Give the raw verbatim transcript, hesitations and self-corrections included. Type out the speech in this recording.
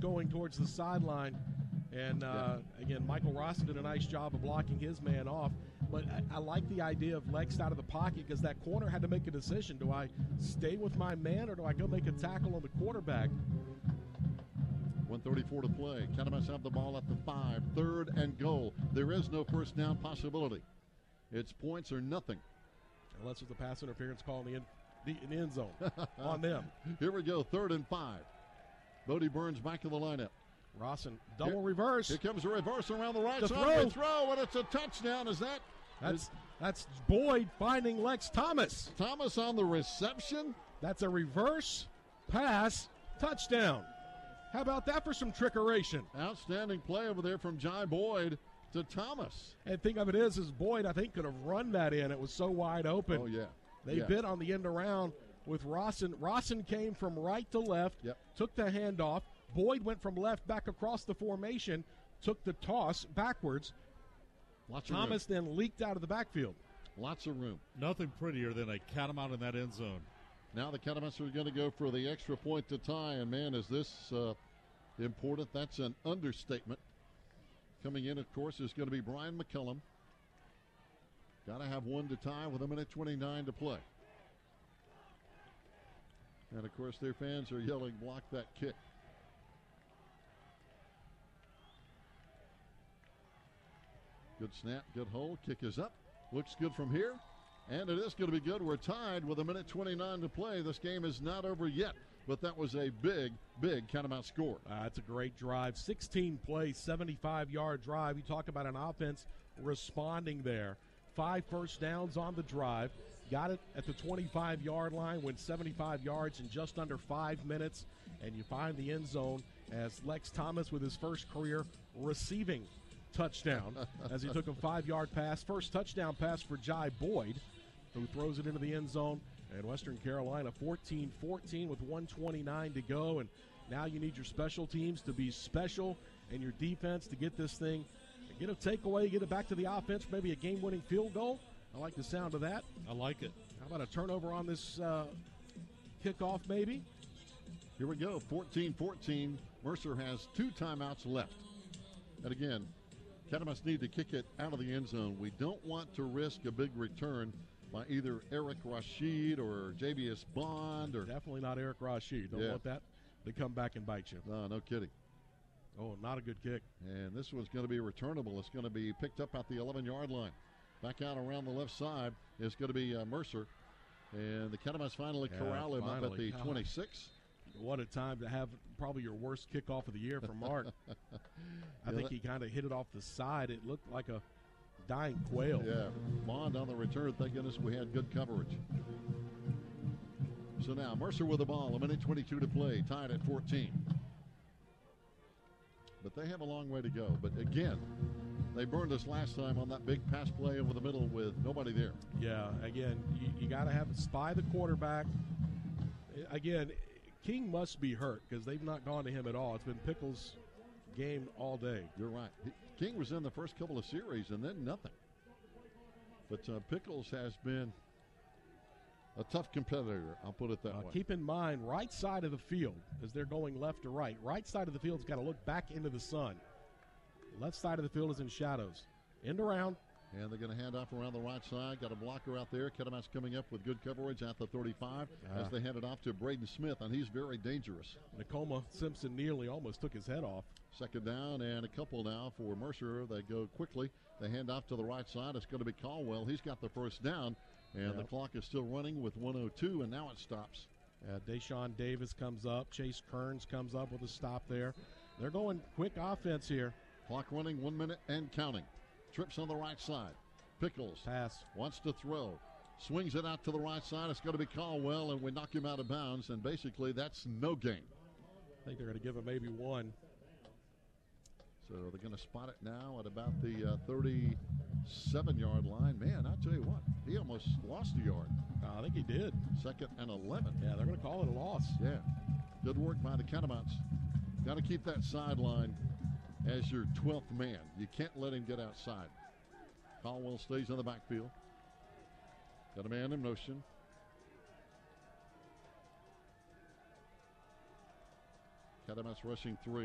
going towards the sideline. And, uh, yeah. again, Michael Rossi did a nice job of blocking his man off. But I, I like the idea of Lex out of the pocket because that corner had to make a decision. Do I stay with my man or do I go make a tackle on the quarterback? one thirty-four to play. Catamounts have the ball at the five. Third and goal. There is no first down possibility. It's points or nothing. Unless there's a pass interference call in the end, the, in the end zone on them. Here we go, third and five. Bodie Burns back to the lineup. Rawson, double here, reverse. Here comes a reverse around the right the side. Throw. throw, and it's a touchdown. Is that? That's is, that's Boyd finding Lex Thomas. Thomas on the reception. That's a reverse pass touchdown. How about that for some trickeration? Outstanding play over there from Jai Boyd to Thomas. And thing of it is, is Boyd, I think, could have run that in. It was so wide open. Oh, yeah. They yeah. bit on the end around with Rawson. Rawson came from right to left, yep. took the handoff. Boyd went from left back across the formation, took the toss backwards. Lots Thomas of room. then leaked out of the backfield. Lots of room. Nothing prettier than a Catamount in that end zone. Now the Catamounts are going to go for the extra point to tie, and, man, is this uh, important. That's an understatement. Coming in, of course, is going to be Brian McCullum. Got to have one to tie with a minute twenty-nine to play. And, of course, their fans are yelling, block that kick. Good snap, good hold. Kick is up. Looks good from here. And it is going to be good. We're tied with a minute twenty-nine to play. This game is not over yet, but that was a big, big Catamount score. Uh, that's a great drive. sixteen plays, seventy-five-yard drive. You talk about an offense responding there. Five first downs on the drive. Got it at the twenty-five-yard line, went seventy-five yards in just under five minutes. And you find the end zone as Lex Thomas with his first career receiving touchdown as he took a five-yard pass. First touchdown pass for Jai Boyd, who throws it into the end zone. And Western Carolina fourteen fourteen with one twenty-nine to go. And now you need your special teams to be special and your defense to get this thing, get a takeaway, get it back to the offense, maybe a game-winning field goal. I like the sound of that. I like it. How about a turnover on this uh, kickoff maybe? Here we go, fourteen fourteen. Mercer has two timeouts left. And again, Catamounts need to kick it out of the end zone. We don't want to risk a big return by either Eric Rashid or J B S Bond. or Definitely not Eric Rashid. Don't yeah. want that to come back and bite you. No, no kidding. Oh, not a good kick. And this one's going to be returnable. It's going to be picked up at the eleven-yard line. Back out around the left side is going to be uh, Mercer. And the Catamounts finally yeah, corral him finally. up at the Oh. twenty-six. What a time to have probably your worst kickoff of the year from Mark. I yeah, think that, he kind of hit it off the side. It looked like a dying quail. Yeah, Bond on the return. Thank goodness we had good coverage. So now Mercer with the ball. A minute twenty-two to play. Tied at fourteen. But they have a long way to go. But again, they burned us last time on that big pass play over the middle with nobody there. Yeah, again, you, you got to have spy the quarterback. Again, King must be hurt because they've not gone to him at all. It's been Pickles' game all day. You're right. King was in the first couple of series and then nothing. But uh, Pickles has been a tough competitor, I'll put it that Uh, way. keep in mind, right side of the field, because they're going left to right. Right side of the field's got to look back into the sun. Left side of the field is in shadows. End around. And they're going to hand off around the right side. Got a blocker out there. Catamounts coming up with good coverage at the thirty-five Ah. as they hand it off to Braden Smith, and he's very dangerous. Nakoma Simpson nearly almost took his head off. Second down and a couple now for Mercer. They go quickly. They hand off to the right side. It's going to be Caldwell. He's got the first down, and Yep. the clock is still running with one oh two, and now it stops. Uh, Deshaun Davis comes up. Chase Kearns comes up with a stop there. They're going quick offense here. Clock running, one minute and counting. Trips on the right side. Pickles Pass. wants to throw. Swings it out to the right side. It's going to be Caldwell, and we knock him out of bounds, and basically that's no gain. I think they're going to give him maybe one. So they're going to spot it now at about the uh, thirty-seven-yard line. Man, I'll tell you what, he almost lost a yard. Uh, I think he did. Second and eleven. Yeah, they're going to call it a loss. Yeah, good work by the Catamounts. Got to keep that sideline as your twelfth man. You can't let him get outside. Caldwell stays in the backfield. Got a man in motion. Catamounts rushing three.